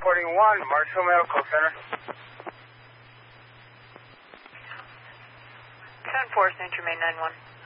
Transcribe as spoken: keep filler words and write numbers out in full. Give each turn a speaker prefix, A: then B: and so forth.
A: reporting one, Marshall Medical Center.
B: ten four, Saint Germain nine one.